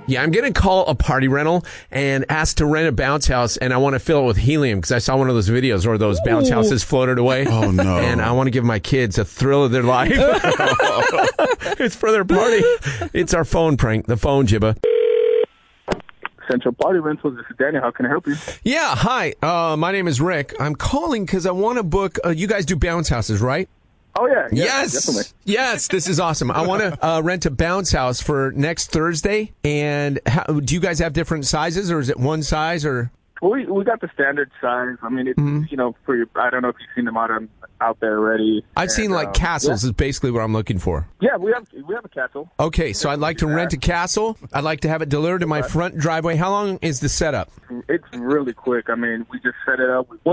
Yeah, I'm going to call a party rental and ask to rent a bounce house, and I want to fill it with helium because I saw one of those videos where those bounce houses floated away. Oh, no. And I want to give my kids a thrill of their life. It's for their party. It's our phone prank, the phone jibba. Central Party Rentals. This is Daniel. How can I help you? Yeah, hi. My name is Rick. I'm calling because I want to book. You guys do bounce houses, right? Oh, yeah. Yes. Definitely. Yes, this is awesome. I want to rent a bounce house for next Thursday. And do you guys have different sizes, or is it one size? Or We got the standard size. I mean, it's, for your, I don't know if you've seen them out there already. I've seen castles is basically what I'm looking for. Yeah, we have a castle. Okay, so I'd like to rent a castle. I'd like to have it delivered to my front driveway. How long is the setup? It's really quick. I mean, we just set it up.